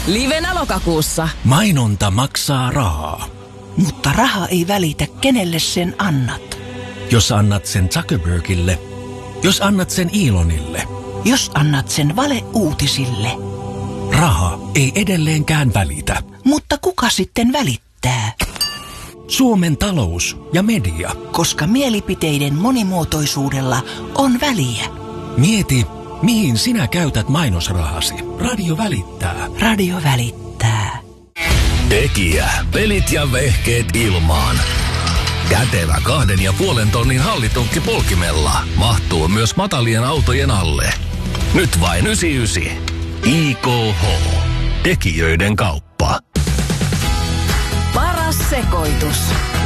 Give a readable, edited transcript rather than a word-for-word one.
Livenä lokakuussa. Mainonta maksaa rahaa. Mutta raha ei välitä, kenelle sen annat. Jos annat sen Zuckerbergille, jos annat sen Elonille, jos annat sen valeuutisille. Raha ei edelleenkään välitä. Mutta kuka sitten välittää? Suomen talous ja media. Koska mielipiteiden monimuotoisuudella on väliä. Mieti, mihin sinä käytät mainosrahasi. Radio välittää. Radio välittää. Tekijä, pelit ja vehkeet ilmaan. Kätevä 2,5 tonnin hallitukki polkimella mahtuu myös matalien autojen alle. Nyt vain 99. IKH. Tekijöiden kauppa. Paras sekoitus.